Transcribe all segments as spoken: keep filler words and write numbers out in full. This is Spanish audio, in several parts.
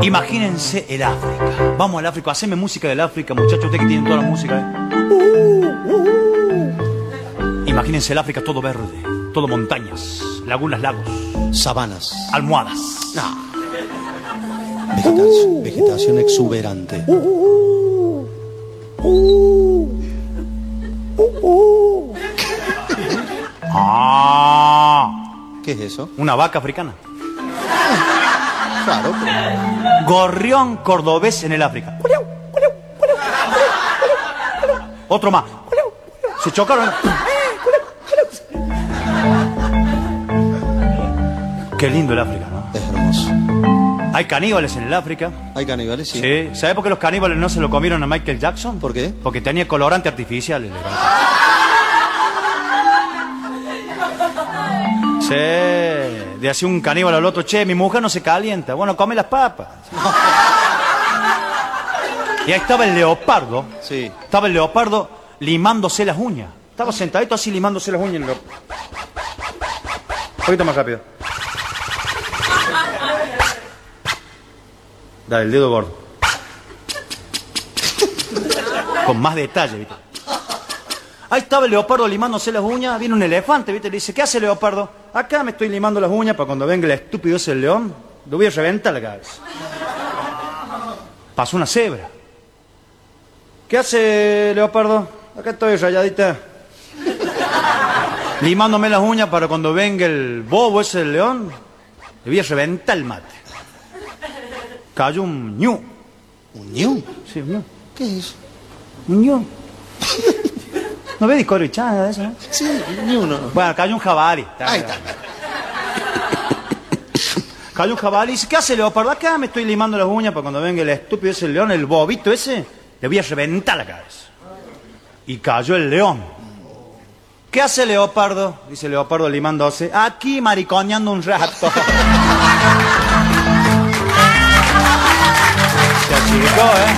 Imagínense el África. Vamos al África, haceme música del África, muchachos, ustedes que tienen toda la música. ¿eh? Imagínense el África todo verde, todo montañas, lagunas, lagos, sabanas, almohadas. No. Vegetación, vegetación exuberante. Ah, ¿qué es eso? Una vaca africana. Claro, pero... Gorrión cordobés en el África. Otro más. Se chocaron. Qué lindo el África, ¿no? Es hermoso. Hay caníbales en el África. ¿Hay caníbales? Sí. Sí. ¿Sabes por qué los caníbales no se lo comieron a Michael Jackson? ¿Por qué? Porque tenía colorante artificial. Sí. De así un caníbal al otro, che, mi mujer no se calienta. Bueno, come las papas. Y ahí estaba el leopardo. Sí. Estaba el leopardo limándose las uñas. Estaba sentadito así limándose las uñas. En el... Un poquito más rápido. Dale, el dedo gordo. Con más detalle, ¿viste? Ahí estaba el leopardo limándose las uñas. Viene un elefante, ¿viste? Le dice, ¿qué hace el leopardo? Acá me estoy limando las uñas para cuando venga el estúpido ese el león, le voy a reventar la cabeza. Pasó una cebra. ¿Qué hace leopardo? Acá estoy rayadita. Limándome las uñas para cuando venga el bobo ese el león, le voy a reventar el mate. Cayó un ñu. ¿Un ñu? Sí, un ñu. ¿Qué es eso? Un ñu. ¿No ves Discovery Channel de eso, no? Sí, ni uno. Bueno, cayó un jabalí. Ahí está. Cayó un jabalí y dice, ¿qué hace leopardo? Acá me estoy limando las uñas para cuando venga el estúpido ese león, el bobito ese, le voy a reventar la cabeza. Y cayó el león. ¿Qué hace leopardo? Dice leopardo limándose. Aquí mariconeando un rato. Se achicó, ¿eh?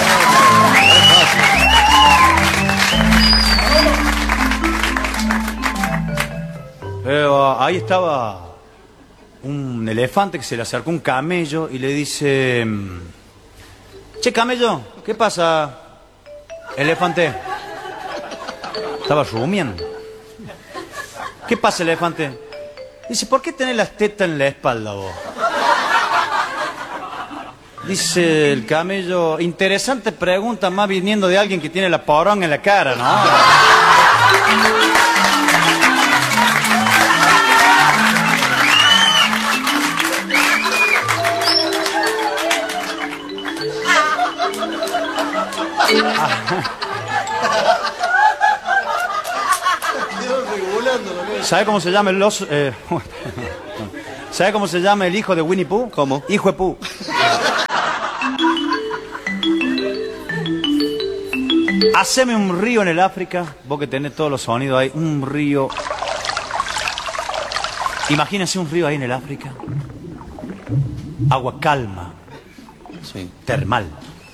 Pero ahí estaba un elefante que se le acercó un camello y le dice, che, camello, ¿qué pasa, elefante? Estaba rumiando. ¿Qué pasa, elefante? Dice, ¿por qué tenés las tetas en la espalda vos? Dice el camello, interesante pregunta, más viniendo de alguien que tiene la poronga en la cara, ¿no? ¿Sabe cómo se llama el oso? Eh, ¿Sabe cómo se llama el hijo de Winnie Pooh? ¿Cómo? Hijo de Pooh. Haceme un río en el África, vos que tenés todos los sonidos ahí, un río. Imagínense un río ahí en el África. Agua calma. Sí. Termal.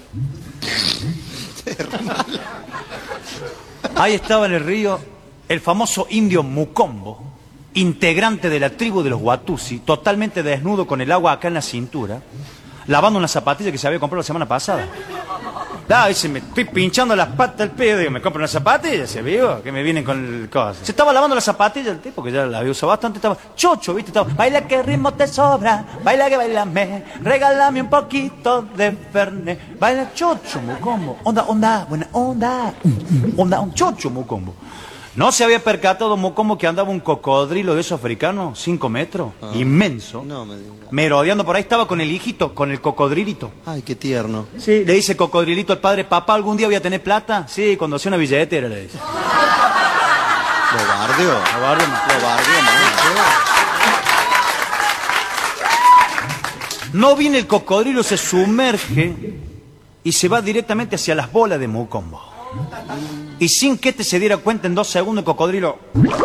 Ahí estaba en el río el famoso indio Mukombo, integrante de la tribu de los Watusi, totalmente desnudo con el agua acá en la cintura, lavando una zapatilla que se había comprado la semana pasada. Ah, dice, me estoy pinchando las patas al pedo, digo, me compro una zapatilla, ¿se vio? Que me vienen con el cosa. Se estaba lavando la zapatilla el tipo, que ya la había usado bastante, estaba chocho, ¿viste? Estaba, baila que ritmo te sobra, baila que bailame, regálame un poquito de Fernet. Baila chocho, Mukombo. Onda, onda, buena onda. Onda, un chocho, Mukombo. ¿No se había percatado Mukombo que andaba un cocodrilo de esos africanos, cinco metros, ah, inmenso? No me digas. Merodeando por ahí, estaba con el hijito, con el cocodrilito. Ay, qué tierno. Sí, le dice cocodrilito al padre, papá, ¿algún día voy a tener plata? Sí, cuando hacía una billetera, le dice. Lo bardeó. Lo bardeó, man. Lo bardeó, man. No viene el cocodrilo, se sumerge y se va directamente hacia las bolas de Mukombo. Y sin que este se diera cuenta, en dos segundos el cocodrilo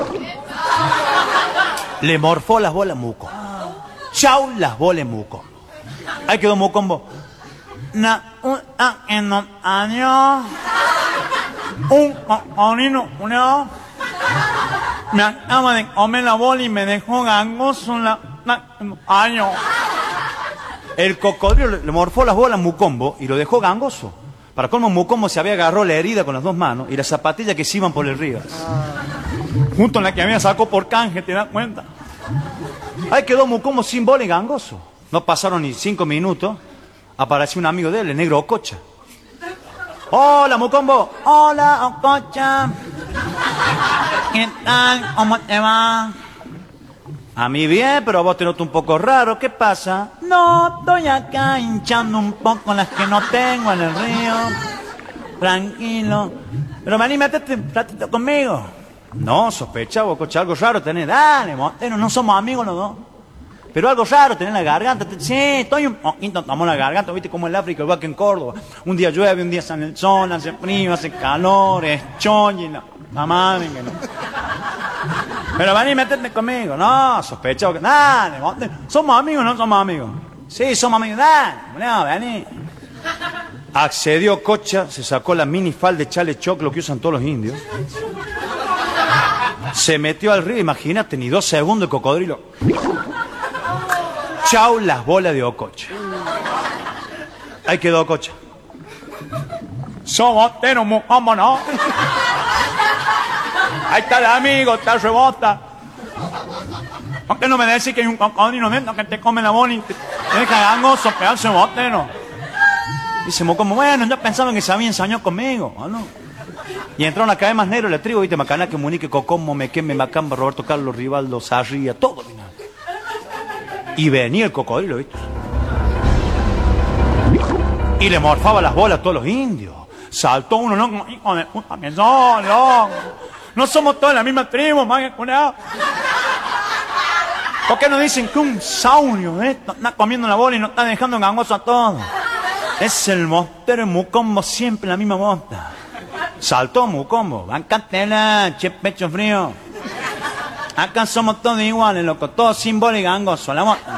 le morfó las bolas a Mukombo. Chau las bolas Mukombo. Ahí quedó Mukombo. Na un en un año un cocodrilo uno me acaba de comer la bola y me dejó gangoso la año. El cocodrilo le le morfó las bolas a Mucombo y lo dejó gangoso. Para colmo, Mucombo se había agarrado la herida con las dos manos y las zapatillas que se iban por el río. Junto en la que había sacó por canje, ¿te das cuenta? Ahí quedó Mucombo sin bola y gangoso. No pasaron ni cinco minutos, apareció un amigo de él, el negro Ococha. Hola, Mucombo. Hola, Ococha. ¿Qué tal? ¿Cómo te va? A mí bien, pero a vos te noto un poco raro. ¿Qué pasa? No, estoy acá hinchando un poco las que no tengo en el río. Tranquilo. Pero vení, métete un ratito conmigo. No, sospechaba, Ococha, algo raro tenés. Dale, Montero, no somos amigos los dos. Pero algo raro, tenés la garganta. Sí, estoy un poquito tomando la garganta, viste como el África, igual que en Córdoba. Un día llueve, un día sale el sol, hace frío, hace calor, es choñi, no. Mamá, venga, no. Pero vení, métete conmigo. No, sospechado que... Dale, Montero. ¿Somos amigos o no somos amigos? Sí, somos amigos. Dale, no, vení. Accedió Cocha, se sacó la mini falda de chale choclo que usan todos los indios. Se metió al río, imagínate, ni dos segundos el cocodrilo. Chau las bolas de Ococha. Ahí quedó Ococha. Somos tenos, ¿cómo no? Ahí está el amigo, está el rebota. ¿Por qué no me decís que hay un cocodrilo dentro que te come la bola y te deja gangoso, pedazo de botero? Dice Mucombo, bueno, yo pensaba que se había ensañado conmigo, ¿no? Y entraron a caer más negro la tribu, viste, Macana, que Munique, Cocomo, Mequeme, Macamba, Roberto Carlos, Rivaldo, Sarria, todo. Y venía el cocodrilo, viste. Y le morfaba las bolas a todos los indios. Saltó uno, no, como hijo de puta, que son, loco. No somos todos la misma tribu, más que culeado. ¿Por qué no dicen que un saurio, eh, está comiendo la bola y no está dejando gangoso a todos? Es el Montero y Mucombo siempre la misma bota. Saltó Mucombo, bancatela, che, pecho frío. Acá somos todos iguales, loco, todos sin bola y gangoso, la bota.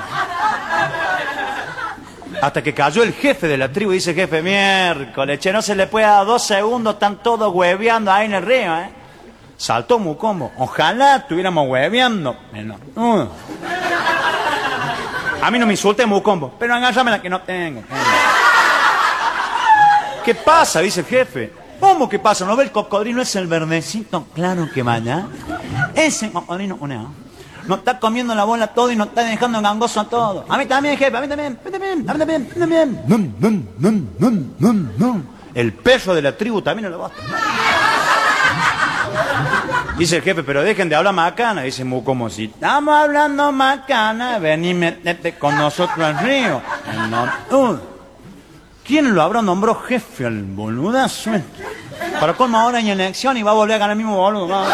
Hasta que cayó el jefe de la tribu y dice, jefe, miércoles, che, no se le puede dar dos segundos, están todos hueveando ahí en el río, ¿eh? Saltó Mucombo, ojalá estuviéramos hueveando. No. Uh. A mí no me insulte Mucombo, pero agárrame la que no tengo. ¿Qué pasa? Dice el jefe. ¿Cómo que pasa? ¿No ve el cocodrilo? Es el verdecito claro que vaya. Ese cocodrilo, no, no está comiendo la bola todo y no está dejando gangoso a todo. A mí también, jefe, a mí también, a mí también, a mí también, a mí también. No, no, no, no, no, no. El perro de la tribu también lo basta. Dice el jefe, pero dejen de hablar macana. Dice Mucombo, si estamos hablando macana, ven y metete con nosotros al río. No, uh. ¿Quién lo habrá nombrado jefe al boludazo? Para colmo ahora en elección y va a volver a ganar el mismo boludo. ¿No?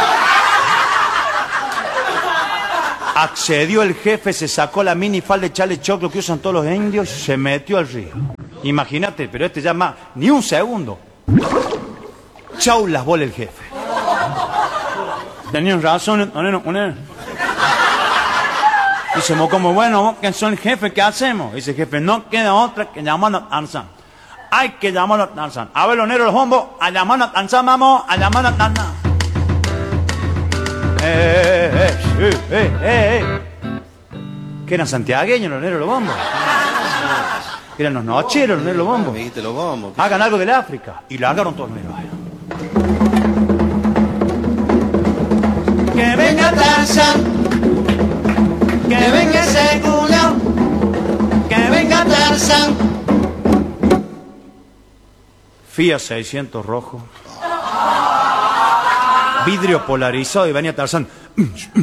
Accedió el jefe, se sacó la mini falda de chale choclo que usan todos los indios y se metió al río. Imagínate, pero este ya más, ni un segundo. Chau las bolas el jefe. Tenían razón, no, no, no. Dice Mucombo, bueno, vos que son el jefe, ¿qué hacemos? Dice el jefe, no queda otra que llamarlo a Tarzán. Hay que llamarlo a Tarzán. A ver, los negros, los bombos, a llamarlo a Tarzán, vamos, a llamarlo a Tarzán. Eh, eh, eh, eh, eh, eh. ¿Qué eran santiagueños los negros, los bombos? Eran los nocheros, los negros, los bombos. Me dijiste los bombos. Hagan algo del África. Y largaron todos los negros. Que venga Tarzán, que venga ese culo, que venga Tarzán. Fiat seiscientos rojo, vidrio polarizado y venía Tarzán.